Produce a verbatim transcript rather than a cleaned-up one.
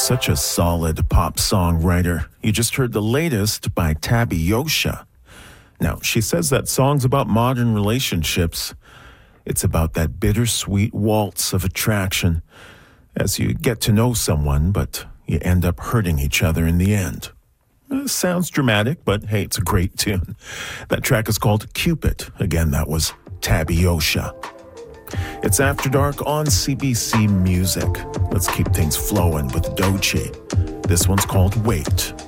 such a solid pop songwriter. You just heard the latest by Tabby Yosha. Now, she says that song's about modern relationships. It's about that bittersweet waltz of attraction as you get to know someone, but you end up hurting each other in the end. Uh, sounds dramatic, but hey, it's a great tune. That track is called Cupid. Again, that was Tabby Yosha. It's After Dark on C B C Music. Let's keep things flowing with Doechii. This one's called Wait.